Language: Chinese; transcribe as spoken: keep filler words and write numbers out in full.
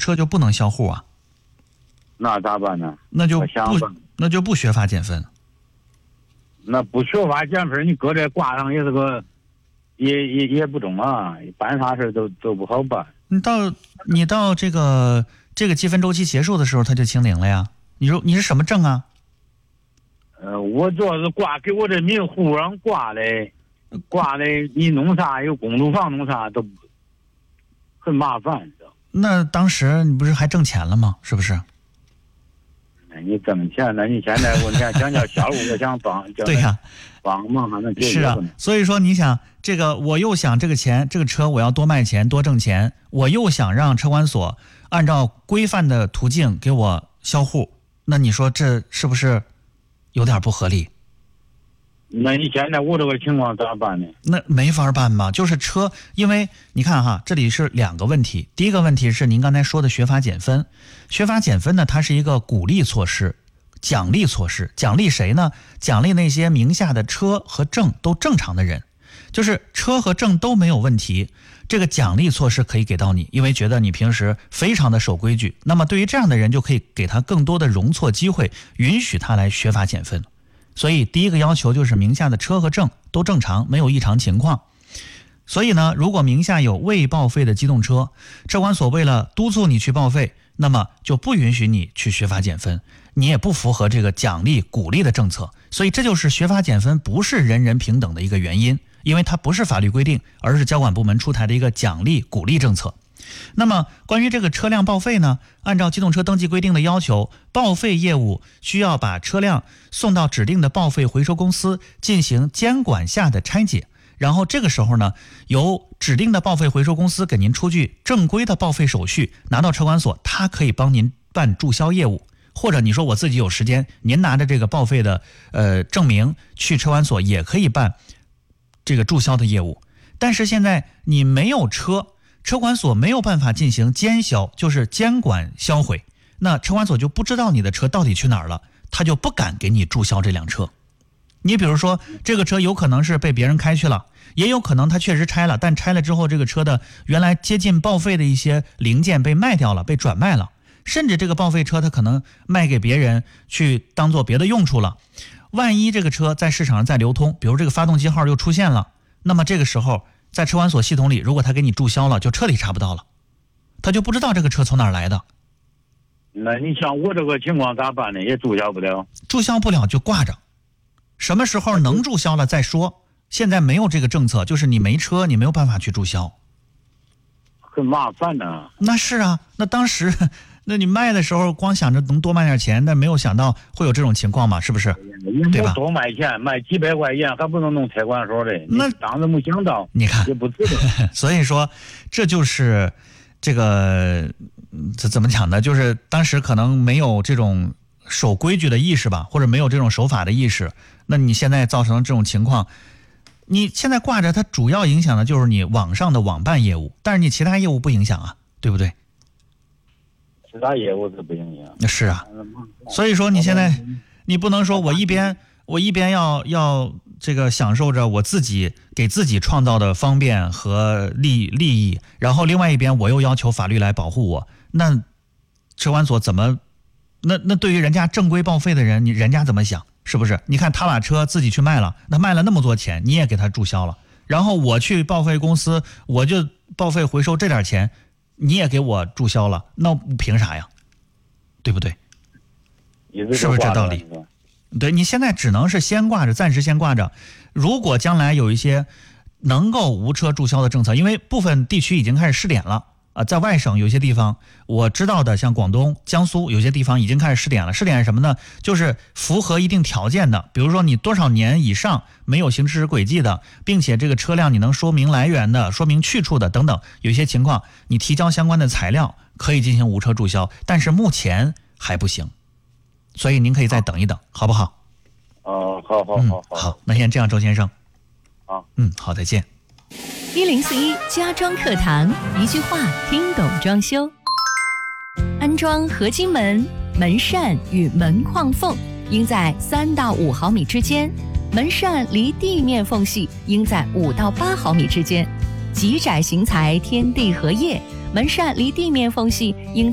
车就不能销户啊？ 那咋办呢？ 那就不那就不学法减分。 那不学法减分，你搁这挂上也是个，也也也不中啊，办啥事都都不好办。 你到你到这个这个积分周期结束的时候，它就清零了呀。你说你是什么证啊？ 呃，我主要是挂给我这名户上挂的，挂的你弄啥有公路房弄啥都很麻烦。 那当时你不是还挣钱了吗？是不是？ 你挣钱了，你现在我想想叫小路，我想帮， 对呀、啊， 帮忙还能是啊。所以说，你想这个，我又想这个钱，这个车我要多卖钱，多挣钱，我又想让车管所按照规范的途径给我销户，那你说这是不是有点不合理？ 那你现在我这个情况咋办呢？ 那没法办吧，就是车，因为你看哈，这里是两个问题。第一个问题是您刚才说的学法减分，学法减分呢，它是一个鼓励措施、奖励措施，奖励谁呢？奖励那些名下的车和证都正常的人，就是车和证都没有问题，这个奖励措施可以给到你，因为觉得你平时非常的守规矩，那么对于这样的人就可以给他更多的容错机会，允许他来学法减分。所以第一个要求就是名下的车和证都正常，没有异常情况。所以呢，如果名下有未报废的机动车，车管所为了督促你去报废，那么就不允许你去学法减分，你也不符合这个奖励鼓励的政策。所以这就是学法减分不是人人平等的一个原因，因为它不是法律规定，而是交管部门出台的一个奖励鼓励政策。那么关于这个车辆报废呢，按照机动车登记规定的要求，报废业务需要把车辆送到指定的报废回收公司进行监管下的拆解，然后这个时候呢，由指定的报废回收公司给您出具正规的报废手续，拿到车管所，它可以帮您办注销业务。或者你说我自己有时间，您拿着这个报废的呃证明去车管所也可以办这个注销的业务。但是现在你没有车，车管所没有办法进行监销，就是监管销毁，那车管所就不知道你的车到底去哪儿了，他就不敢给你注销这辆车。你比如说这个车有可能是被别人开去了，也有可能他确实拆了，但拆了之后这个车的原来接近报废的一些零件被卖掉了，被转卖了，甚至这个报废车他可能卖给别人去当做别的用处了。万一这个车在市场上再流通，比如这个发动机号又出现了，那么这个时候在车管所系统里，如果他给你注销了，就彻底查不到了，他就不知道这个车从哪儿来的。 那你像我这个情况咋办呢？也注销不了。 注销不了就挂着，什么时候能注销了再说。现在没有这个政策，就是你没车，你没有办法去注销， 很麻烦呢、啊。 那是啊，那当时那你卖的时候光想着能多卖点钱，但没有想到会有这种情况嘛，是不是？对吧？ 多卖钱，卖几百块钱还不能弄车管所的， 那当时没想到， 你看也不值得。 所以说，这就是这个这怎么讲呢？就是当时可能没有这种守规矩的意识吧，或者没有这种守法的意识。那你现在造成这种情况，你现在挂着它，主要影响的就是你网上的网办业务，但是你其他业务不影响啊，对不对？ 其他业务是不影响。 是啊，所以说你现在你不能说我一边我一边要要这个享受着我自己给自己创造的方便和利利益，然后另外一边我又要求法律来保护我，那车管所怎么那那对于人家正规报废的人，你人家怎么想？是不是？你看他把车自己去卖了，那卖了那么多钱，你也给他注销了，然后我去报废公司，我就报废回收这点钱，你也给我注销了，那凭啥呀？对不对？是不是这道理？对，你现在只能是先挂着，暂时先挂着。如果将来有一些能够无车注销的政策，因为部分地区已经开始试点了啊、呃，在外省有些地方我知道的，像广东、江苏有些地方已经开始试点了。试点是什么呢？就是符合一定条件的，比如说你多少年以上没有行驶轨迹的，并且这个车辆你能说明来源的、说明去处的等等，有一些情况你提交相关的材料可以进行无车注销，但是目前还不行。所以您可以再等一等，好不好？ 哦，好好好好、 嗯，好，那先这样，周先生。 好， 嗯，好，再见。 一零四一家装课堂，一句话听懂装修。安装合金门、门扇与门框缝应在三到五毫米之间，门扇离地面缝隙应在五到八毫米之间。极窄型材天地合叶，门扇离地面缝隙应